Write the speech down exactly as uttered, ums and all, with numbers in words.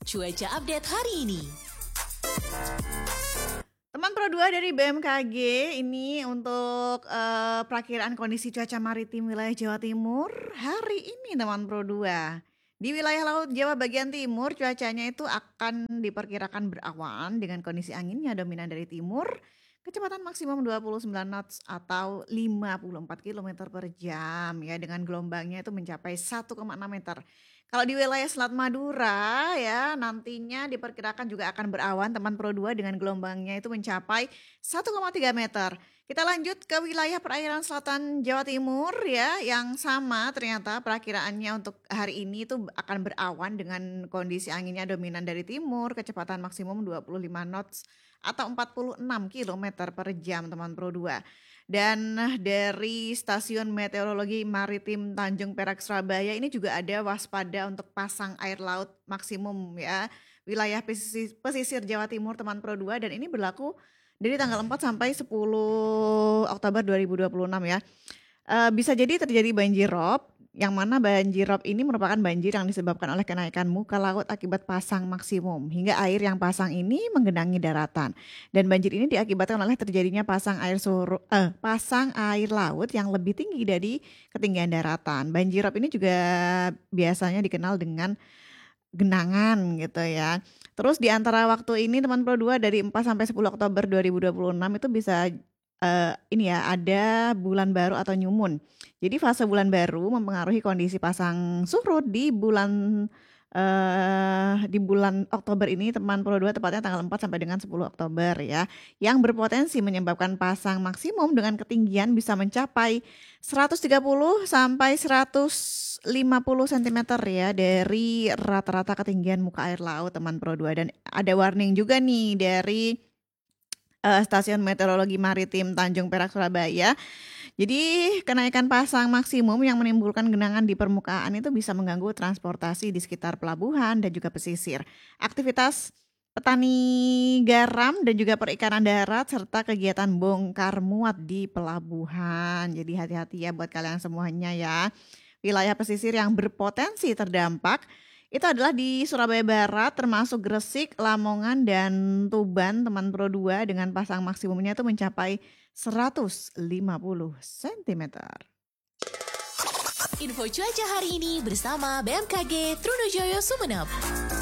Cuaca update hari ini. Teman Pro dua dari B M K G ini untuk uh, perakiraan kondisi cuaca maritim wilayah Jawa Timur hari ini teman Pro dua. Di wilayah Laut Jawa bagian timur cuacanya itu akan diperkirakan berawan dengan kondisi anginnya dominan dari timur, kecepatan maksimum dua puluh sembilan knots atau lima puluh empat kilometer per jam ya, dengan gelombangnya itu mencapai satu koma enam meter. Kalau di wilayah Selat Madura ya nantinya diperkirakan juga akan berawan teman Pro dua dengan gelombangnya itu mencapai satu koma tiga meter. Kita lanjut ke wilayah perairan selatan Jawa Timur ya, yang sama ternyata perakiraannya untuk hari ini itu akan berawan dengan kondisi anginnya dominan dari timur, kecepatan maksimum dua puluh lima knots atau empat puluh enam kilometer per jam teman Pro dua. Dan dari Stasiun Meteorologi Maritim Tanjung Perak Surabaya ini juga ada waspada untuk pasang air laut maksimum ya, wilayah pesisir, pesisir Jawa Timur teman Pro dua, dan ini berlaku dari tanggal empat sampai sepuluh Oktober dua ribu dua puluh enam ya. E, bisa jadi terjadi banjir rob, yang mana banjir rob ini merupakan banjir yang disebabkan oleh kenaikan muka laut akibat pasang maksimum, hingga air yang pasang ini menggenangi daratan. Dan banjir ini diakibatkan oleh terjadinya pasang air suru, eh, pasang air laut yang lebih tinggi dari ketinggian daratan. Banjir rob ini juga biasanya dikenal dengan genangan gitu ya. Terus di antara waktu ini teman Pro dua dari empat sampai sepuluh Oktober dua ribu dua puluh enam itu bisa uh, ini ya, ada bulan baru atau new moon. Jadi fase bulan baru mempengaruhi kondisi pasang surut di bulan uh, di bulan Oktober ini teman Pro dua, tepatnya tanggal empat sampai dengan sepuluh Oktober ya, yang berpotensi menyebabkan pasang maksimum dengan ketinggian bisa mencapai seratus tiga puluh sampai seratus lima puluh sentimeter ya dari rata-rata ketinggian muka air laut teman Pro dua. Dan ada warning juga nih dari uh, Stasiun Meteorologi Maritim Tanjung Perak Surabaya. Jadi kenaikan pasang maksimum yang menimbulkan genangan di permukaan itu bisa mengganggu transportasi di sekitar pelabuhan dan juga pesisir, aktivitas petani garam dan juga perikanan darat, serta kegiatan bongkar muat di pelabuhan. Jadi hati-hati ya buat kalian semuanya ya. Wilayah pesisir yang berpotensi terdampak itu adalah di Surabaya Barat, termasuk Gresik, Lamongan, dan Tuban teman Pro dua, dengan pasang maksimumnya itu mencapai seratus lima puluh sentimeter. Info cuaca hari ini bersama B M K G Trunojoyo Sumeneb.